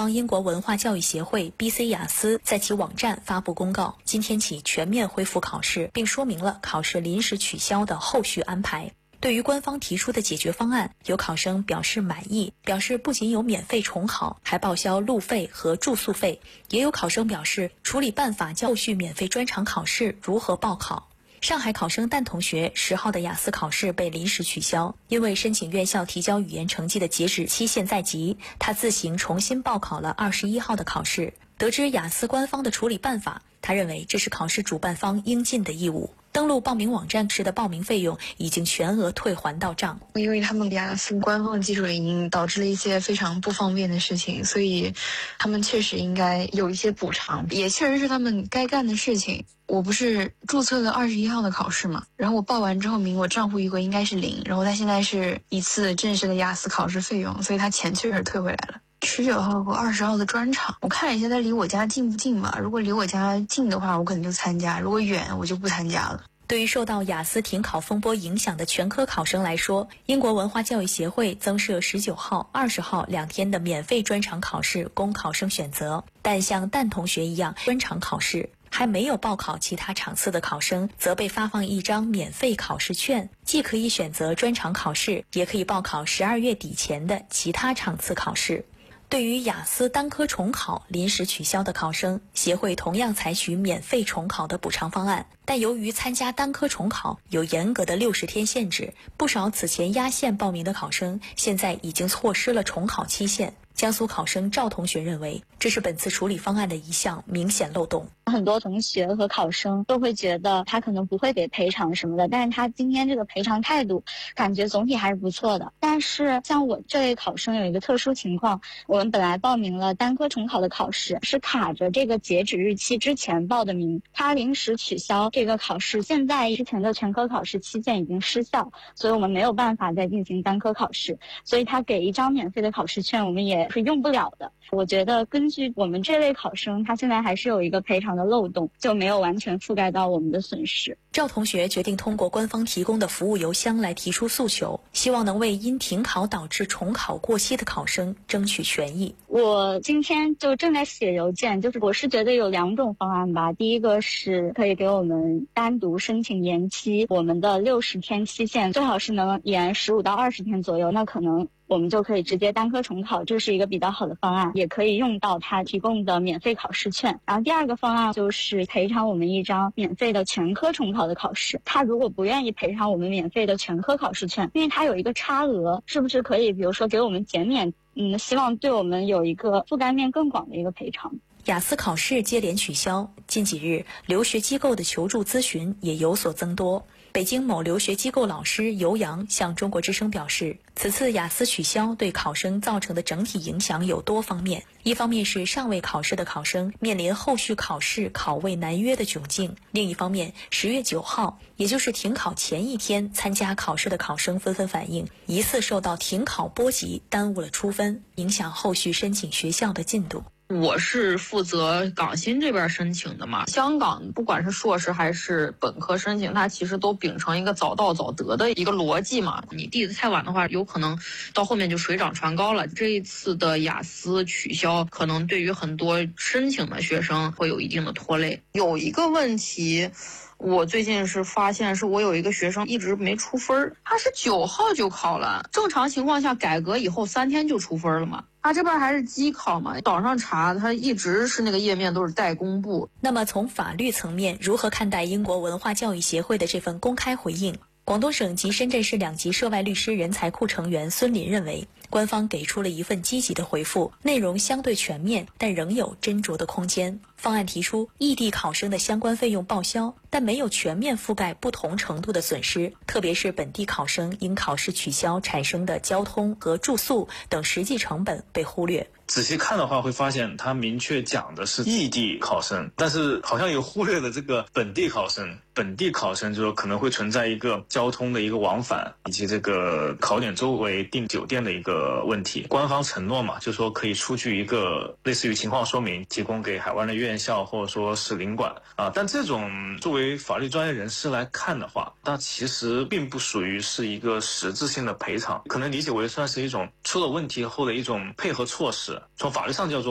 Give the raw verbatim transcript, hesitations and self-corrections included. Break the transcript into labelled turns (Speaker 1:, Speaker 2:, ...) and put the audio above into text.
Speaker 1: 方英国文化教育协会 B C 雅思在其网站发布公告，今天起全面恢复考试，并说明了考试临时取消的后续安排。对于官方提出的解决方案，有考生表示满意，表示不仅有免费重考，还报销路费和住宿费。也有考生表示，处理办法教后续免费专场考试如何报考。上海考生蛋同学十号的雅思考试被临时取消，因为申请院校提交语言成绩的截止期限在即，他自行重新报考了二十一号的考试。得知雅思官方的处理办法，他认为这是考试主办方应尽的义务。登录报名网站时的报名费用已经全额退还到账。
Speaker 2: 因为他们雅思官方的技术原因导致了一些非常不方便的事情，所以他们确实应该有一些补偿，也确实是他们该干的事情。我不是注册了二十一号的考试嘛，然后我报完之后名我账户余额应该是零，然后他现在是一次正式的雅思考试费用，所以他钱确实退回来了。十九号和二十号的专场，我看一下它离我家近不近吧。如果离我家近的话，我可能就参加；如果远，我就不参加了。
Speaker 1: 对于受到雅思停考风波影响的全科考生来说，英国文化教育协会增设十九号、二十号两天的免费专场考试供考生选择。但像蛋同学一样专场考试还没有报考其他场次的考生，则被发放一张免费考试券，既可以选择专场考试，也可以报考十二月底前的其他场次考试。对于雅思单科重考临时取消的考生，协会同样采取免费重考的补偿方案，但由于参加单科重考有严格的六十天限制，不少此前压线报名的考生现在已经错失了重考期限。江苏考生赵同学认为，这是本次处理方案的一项明显漏洞。
Speaker 3: 很多同学和考生都会觉得他可能不会给赔偿什么的，但是他今天这个赔偿态度感觉总体还是不错的。但是像我这类考生有一个特殊情况，我们本来报名了单科重考的考试，是卡着这个截止日期之前报的名，他临时取消这个考试，现在之前的全科考试期限已经失效，所以我们没有办法再进行单科考试，所以他给一张免费的考试券我们也是用不了的。我觉得根据我们这类考生，他现在还是有一个赔偿的漏洞，就没有完全覆盖到我们的损失。
Speaker 1: 赵同学决定通过官方提供的服务邮箱来提出诉求，希望能为因停考导致重考过期的考生争取权益。
Speaker 3: 我今天就正在写邮件，就是我是觉得有两种方案吧。第一个是可以给我们单独申请延期我们的六十天期限，最好是能延十五到二十天左右，那可能我们就可以直接单科重考，这是一个比较好的方案，也可以用到他提供的免费考试券。然后第二个方案就是赔偿我们一张免费的全科重考的考试，他如果不愿意赔偿我们免费的全科考试券，因为他有一个差额，是不是可以比如说给我们减免，嗯，希望对我们有一个覆盖面更广的一个赔偿。
Speaker 1: 雅思考试接连取消，近几日留学机构的求助咨询也有所增多。北京某留学机构老师尤洋向中国之声表示，此次雅思取消对考生造成的整体影响有多方面，一方面是尚未考试的考生面临后续考试考位难约的窘境，另一方面十月九号，也就是停考前一天参加考试的考生纷纷反映，疑似受到停考波及，耽误了出分，影响后续申请学校的进度。
Speaker 4: 我是负责港新这边申请的嘛，香港不管是硕士还是本科申请，它其实都秉承一个早到早得的一个逻辑嘛。你递的太晚的话，有可能到后面就水涨船高了。这一次的雅思取消，可能对于很多申请的学生会有一定的拖累。有一个问题，我最近是发现，是我有一个学生一直没出分，他是九号就考了，正常情况下改革以后三天就出分了嘛。他这边还是机考嘛，岛上查他一直是那个页面都是待公布。
Speaker 1: 那么从法律层面，如何看待英国文化教育协会的这份公开回应？广东省及深圳市两级涉外律师人才库成员孙林认为，官方给出了一份积极的回复，内容相对全面，但仍有斟酌的空间。方案提出异地考生的相关费用报销，但没有全面覆盖不同程度的损失，特别是本地考生因考试取消产生的交通和住宿等实际成本被忽略。
Speaker 5: 仔细看的话，会发现他明确讲的是异地考生，但是好像有忽略了这个本地考生。本地考生就说可能会存在一个交通的一个往返，以及这个考点周围订酒店的一个问题。官方承诺嘛，就说可以出具一个类似于情况说明，提供给海外的院校或者说是领馆啊。但这种作为法律专业人士来看的话，那其实并不属于是一个实质性的赔偿，可能理解为算是一种出了问题后的一种配合措施。从法律上叫做